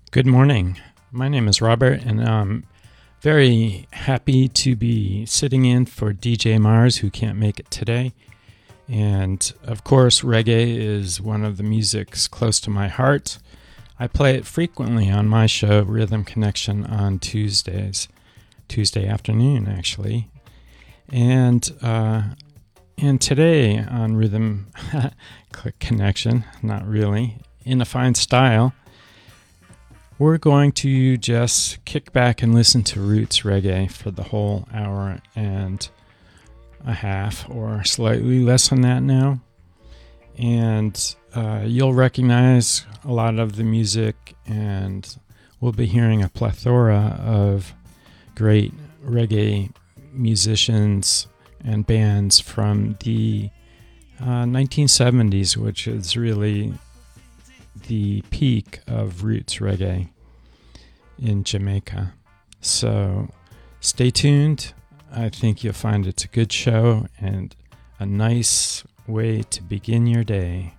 Good morning. My name is Robert, and I'm very happy to be sitting in for DJ Mars, who can't make it today. And of course, reggae is one of the musics close to my heart. I play it frequently on my show, Rhythm Connection, on Tuesday afternoon, actually. And today on Rhythm Connection, not really, in a fine style, we're going to just kick back and listen to roots reggae for the whole hour and a half, or slightly less than that now. And you'll recognize a lot of the music, and we'll be hearing a plethora of great reggae musicians and bands from the 1970s, which is really the peak of roots reggae in Jamaica. So stay tuned. I think you'll find it's a good show and a nice way to begin your day.